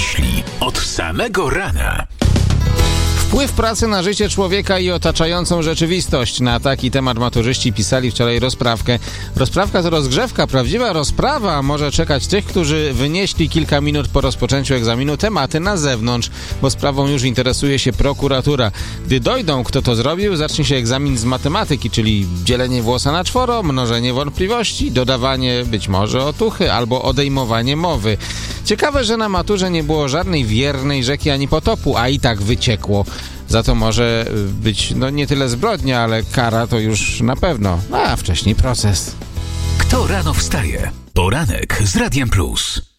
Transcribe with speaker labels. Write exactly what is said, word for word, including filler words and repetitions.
Speaker 1: myśli od samego rana.
Speaker 2: Wpływ pracy na życie człowieka i otaczającą rzeczywistość. Na taki temat maturzyści pisali wczoraj rozprawkę. Rozprawka to rozgrzewka, prawdziwa rozprawa może czekać tych, którzy wynieśli kilka minut po rozpoczęciu egzaminu tematy na zewnątrz, bo sprawą już interesuje się prokuratura. Gdy dojdą, kto to zrobił, zacznie się egzamin z matematyki, czyli dzielenie włosa na czworo, mnożenie wątpliwości, dodawanie być może otuchy albo odejmowanie mowy. Ciekawe, że na maturze nie było żadnej wiernej rzeki ani potopu, a i tak wyciekło. Za to może być no nie tyle zbrodnia, ale kara to już na pewno, a wcześniej proces.
Speaker 1: Kto rano wstaje? Poranek z Radiem Plus.